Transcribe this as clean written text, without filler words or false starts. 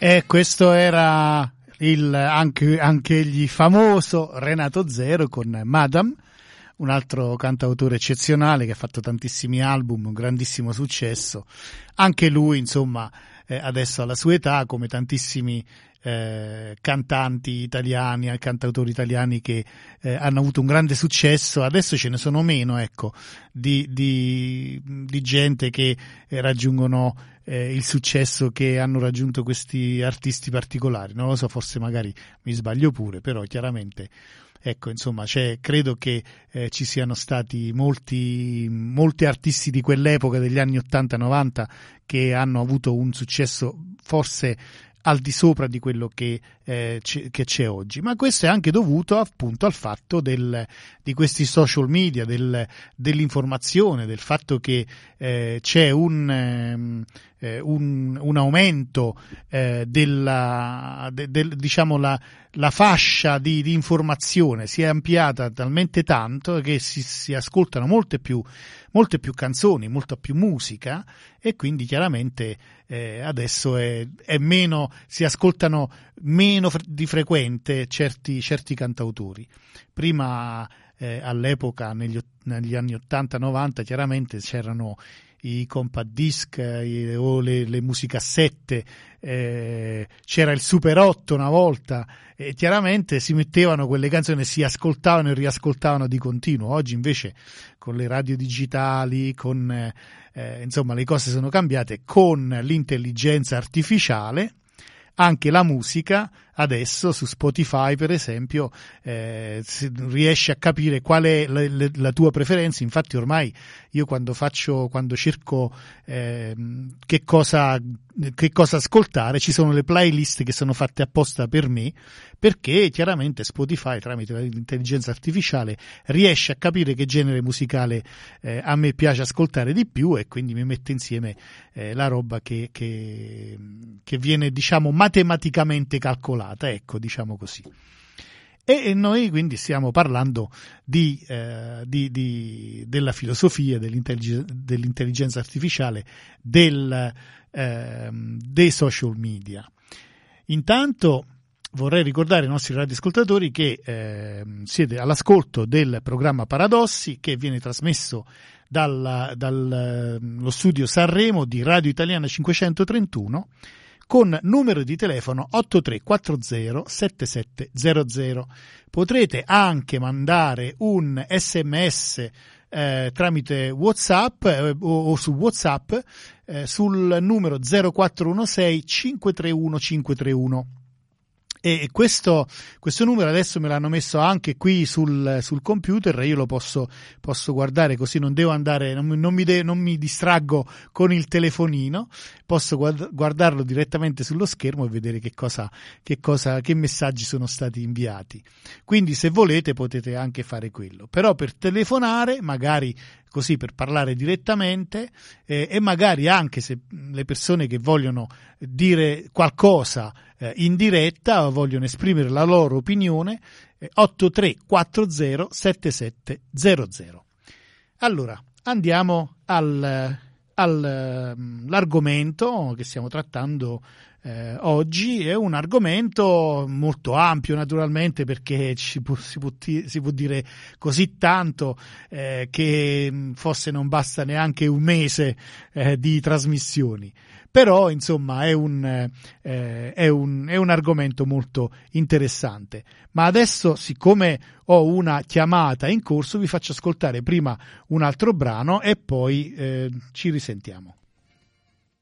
E questo era anche egli famoso Renato Zero con Madame, un altro cantautore eccezionale che ha fatto tantissimi album, un grandissimo successo. Anche lui, insomma, adesso alla sua età, come tantissimi cantanti italiani, cantautori italiani che hanno avuto un grande successo, adesso ce ne sono meno, ecco, di gente che raggiungono il successo che hanno raggiunto questi artisti particolari. Non lo so, forse magari mi sbaglio pure, però chiaramente, ecco, insomma, credo che ci siano stati molti artisti di quell'epoca, degli anni 80-90, che hanno avuto un successo forse al di sopra di quello che c'è oggi, ma questo è anche dovuto appunto al fatto di questi social media, dell'informazione, del fatto che c'è un aumento diciamo la fascia di informazione si è ampliata talmente tanto che si ascoltano molte più canzoni, molta più musica, e quindi chiaramente adesso è meno, si ascoltano meno di frequente certi cantautori. Prima all'epoca, negli anni 80-90, chiaramente c'erano i compact disc o le musicassette, c'era il Super 8 una volta, e chiaramente si mettevano quelle canzoni, si ascoltavano e riascoltavano di continuo. Oggi invece con le radio digitali, insomma, le cose sono cambiate. Con l'intelligenza artificiale anche la musica adesso su Spotify, per esempio, riesce a capire qual è la tua preferenza. Infatti ormai io quando cerco che cosa ascoltare, ci sono le playlist che sono fatte apposta per me, perché chiaramente Spotify, tramite l'intelligenza artificiale, riesce a capire che genere musicale a me piace ascoltare di più, e quindi mi mette insieme la roba che viene, diciamo, matematicamente calcolata, ecco, diciamo così. E noi quindi stiamo parlando della filosofia dell'intelligenza artificiale, dei social media. Intanto vorrei ricordare ai nostri radioascoltatori che siete all'ascolto del programma Paradossi, che viene trasmesso dallo studio Sanremo di Radio Italiana 531, con numero di telefono 83407700. Potrete anche mandare un SMS tramite WhatsApp o su WhatsApp sul numero 0416 531 531. E questo numero adesso me l'hanno messo anche qui sul computer, io lo posso guardare, così non devo andare, non mi distraggo con il telefonino, posso guardarlo direttamente sullo schermo e vedere che messaggi sono stati inviati. Quindi se volete potete anche fare quello, però per telefonare, magari così, per parlare direttamente, e magari anche se le persone che vogliono dire qualcosa in diretta o vogliono esprimere la loro opinione, 83407700. Allora, andiamo all'argomento che stiamo trattando oggi. È un argomento molto ampio, naturalmente, perché si può dire così tanto che forse non basta neanche un mese di trasmissioni. Però insomma è un argomento molto interessante. Ma adesso, siccome ho una chiamata in corso, vi faccio ascoltare prima un altro brano e poi ci risentiamo.